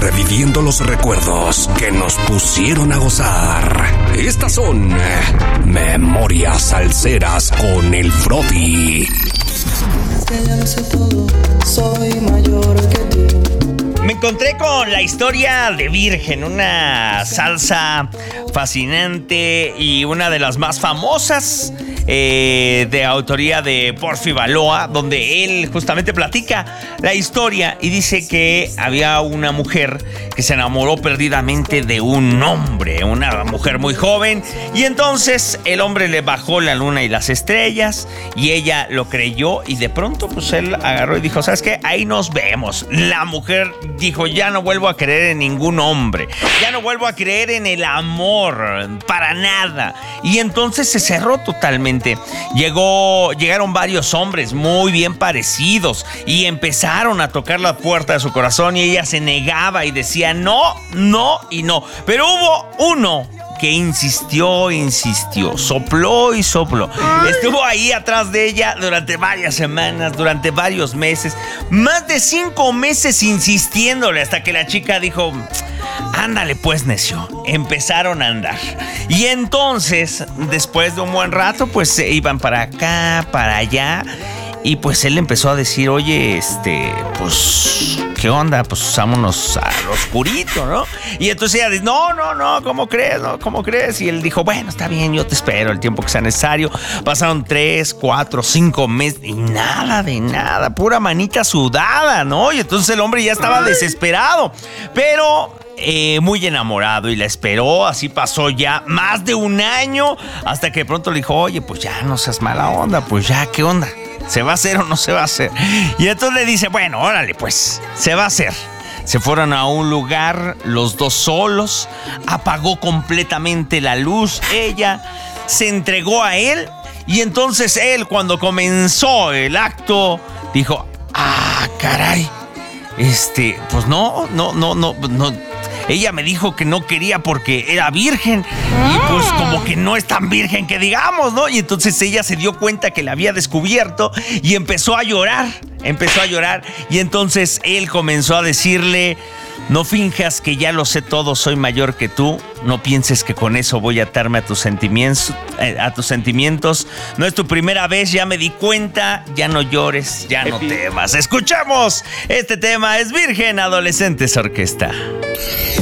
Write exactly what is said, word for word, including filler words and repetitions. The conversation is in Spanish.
reviviendo los recuerdos que nos pusieron a gozar. Estas son Memorias Salseras con el Frodi. Es que ya lo sé todo, soy mayor que tú. Me encontré con la historia de Virgen, una salsa fascinante y una de las más famosas eh, de autoría de Porfi Baloa, donde él justamente platica la historia y dice que había una mujer que se enamoró perdidamente de un hombre, una mujer muy joven, y entonces el hombre le bajó la luna y las estrellas y ella lo creyó, y de pronto pues él agarró y dijo, ¿sabes qué? Ahí nos vemos. La mujer dijo, ya no vuelvo a creer en ningún hombre, ya no vuelvo a creer en el amor, para nada. Y entonces se cerró totalmente. Llegó, llegaron varios hombres muy bien parecidos y empezaron a tocar la puerta de su corazón, y ella se negaba y decía no, no y no. Pero hubo uno que insistió, insistió, sopló y sopló. Estuvo ahí atrás de ella durante varias semanas, durante varios meses, más de cinco meses insistiéndole, hasta que la chica dijo, ándale pues, necio. Empezaron a andar. Y entonces, después de un buen rato, pues se iban para acá, para allá. Y pues él empezó a decir, oye, este, pues, ¿qué onda? Pues vámonos al oscurito, ¿no? Y entonces ella dice, no, no, no, ¿cómo crees? No, ¿cómo crees? Y él dijo, bueno, está bien, yo te espero el tiempo que sea necesario. Pasaron tres, cuatro, cinco meses y nada de nada, pura manita sudada, ¿no? Y entonces el hombre ya estaba desesperado, pero eh, muy enamorado, y la esperó. Así pasó ya más de un año, hasta que de pronto le dijo, oye, pues ya no seas mala onda, pues ya, ¿qué onda? ¿Se va a hacer o no se va a hacer? Y entonces le dice, bueno, órale pues, se va a hacer. Se fueron a un lugar, los dos solos, apagó completamente la luz, ella se entregó a él, y entonces él, cuando comenzó el acto, dijo, ah, caray, este, pues no, no, no, no, no. Ella me dijo que no quería porque era virgen, y pues como que no es tan virgen que digamos, ¿no? Y entonces ella se dio cuenta que la había descubierto y empezó a llorar, empezó a llorar. Y entonces él comenzó a decirle, no finjas que ya lo sé todo, soy mayor que tú. No pienses que con eso voy a atarme a tus sentimientos, eh, a tus sentimientos. No es tu primera vez, ya me di cuenta. Ya no llores, ya no temas. Escuchamos este tema, es Virgen, Adolescentes Orquesta.